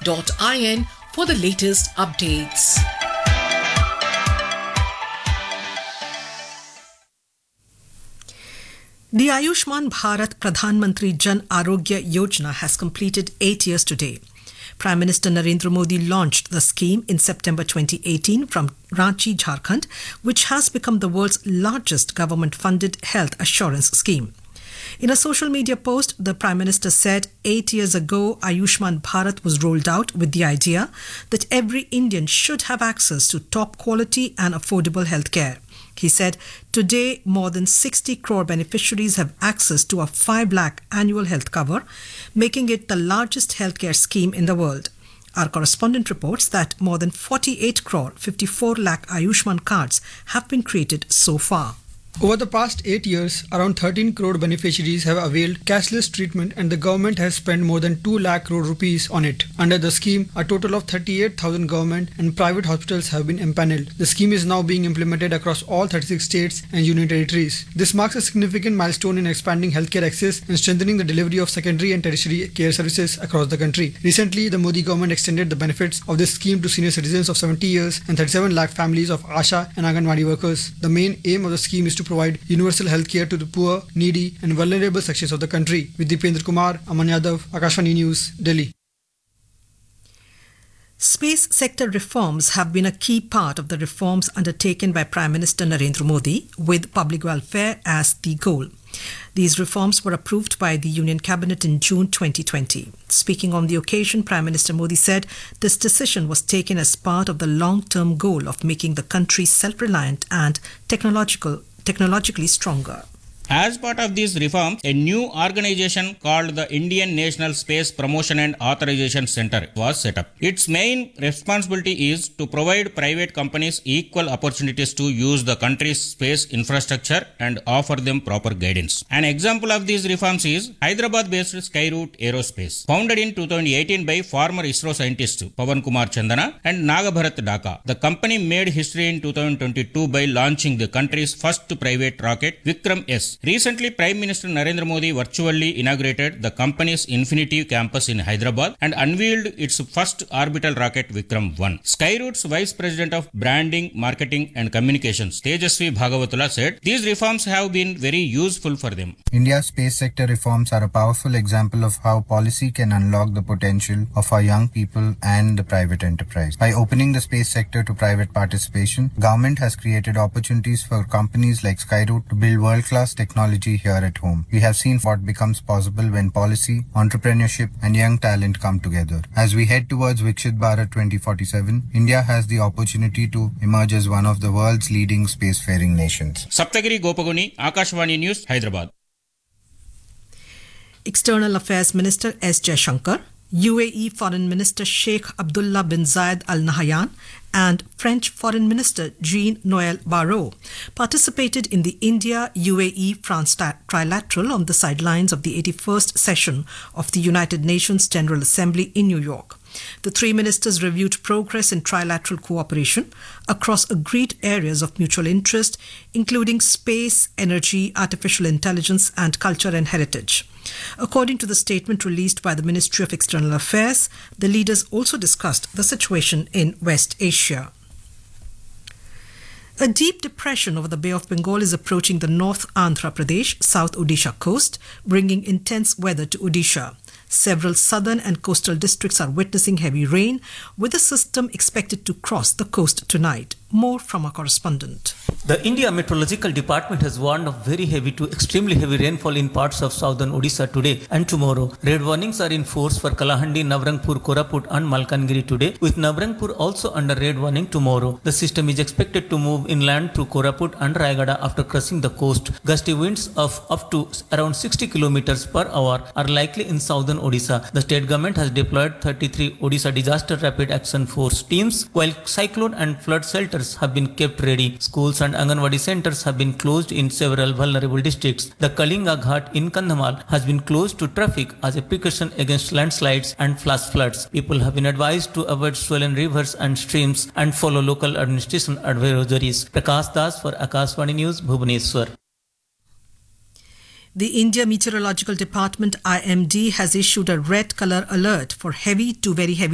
for the latest updates. The Ayushman Bharat Pradhan Mantri Jan Arogya Yojana has completed 8 years today. Prime Minister Narendra Modi launched the scheme in September 2018 from Ranchi, Jharkhand, which has become the world's largest government-funded health assurance scheme. In a social media post, the Prime Minister said 8 years ago, Ayushman Bharat was rolled out with the idea that every Indian should have access to top quality and affordable healthcare. He said, today more than 60 crore beneficiaries have access to a 5 lakh annual health cover, making it the largest healthcare scheme in the world. Our correspondent reports that more than 48 crore 54 lakh Ayushman cards have been created so far. Over the past 8 years, around 13 crore beneficiaries have availed cashless treatment and the government has spent more than 2 lakh crore rupees on it. Under the scheme, a total of 38,000 government and private hospitals have been empaneled. The scheme is now being implemented across all 36 states and union territories. This marks a significant milestone in expanding healthcare access and strengthening the delivery of secondary and tertiary care services across the country. Recently, the Modi government extended the benefits of this scheme to senior citizens of 70 years and 37 lakh families of Asha and Anganwadi workers. The main aim of the scheme is to provide universal health care to the poor, needy and vulnerable sections of the country. With Deependra Kumar, Aman Yadav, Akashvani News, Delhi. Space sector reforms have been a key part of the reforms undertaken by Prime Minister Narendra Modi, with public welfare as the goal. These reforms were approved by the Union Cabinet in June 2020. Speaking on the occasion, Prime Minister Modi said this decision was taken as part of the long-term goal of making the country self-reliant and technologically stronger. As part of these reforms, a new organization called the Indian National Space Promotion and Authorization Center was set up. Its main responsibility is to provide private companies equal opportunities to use the country's space infrastructure and offer them proper guidance. An example of these reforms is Hyderabad-based Skyroot Aerospace. Founded in 2018 by former ISRO scientists Pawan Kumar Chandana and Nagabharat Dhaka, the company made history in 2022 by launching the country's first private rocket, Vikram S. Recently, Prime Minister Narendra Modi virtually inaugurated the company's Infinity campus in Hyderabad and unveiled its first orbital rocket Vikram 1. Skyroot's Vice President of Branding, Marketing and Communications, Tejasvi Bhagavatula, said these reforms have been very useful for them. India's space sector reforms are a powerful example of how policy can unlock the potential of our young people and the private enterprise. By opening the space sector to private participation, government has created opportunities for companies like Skyroot to build world-class technology here at home. We have seen what becomes possible when policy, entrepreneurship and young talent come together. As we head towards Viksit Bharat 2047, India has the opportunity to emerge as one of the world's leading spacefaring nations. Saptagiri Gopaguni, Akashvani News, Hyderabad. External Affairs Minister S. Jaishankar, UAE Foreign Minister Sheikh Abdullah bin Zayed Al Nahyan and French Foreign Minister Jean-Noël Barrot participated in the India-UAE-France trilateral on the sidelines of the 81st session of the United Nations General Assembly in New York. The three ministers reviewed progress in trilateral cooperation across agreed areas of mutual interest, including space, energy, artificial intelligence, and culture and heritage. According to the statement released by the Ministry of External Affairs, the leaders also discussed the situation in West Asia. A deep depression over the Bay of Bengal is approaching the North Andhra Pradesh, South Odisha coast, bringing intense weather to Odisha. Several southern and coastal districts are witnessing heavy rain, with the system expected to cross the coast tonight. More from our correspondent. The India Meteorological Department has warned of very heavy to extremely heavy rainfall in parts of southern Odisha today and tomorrow. Red warnings are in force for Kalahandi, Navrangpur, Koraput and Malkangiri today, with Navrangpur also under red warning tomorrow. The system is expected to move inland through Koraput and Rayagada after crossing the coast. Gusty winds of up to around 60 km per hour are likely in southern Odisha. The state government has deployed 33 Odisha Disaster Rapid Action Force teams, while cyclone and flood shelters have been kept ready. Schools and Anganwadi centers have been closed in several vulnerable districts. The Kalinga Ghat in Kandhamal has been closed to traffic as a precaution against landslides and flash floods. People have been advised to avoid swollen rivers and streams and follow local administration advisories. Prakash Das for Akashvani News, Bhubaneswar. The India Meteorological Department IMD has issued a red color alert for heavy to very heavy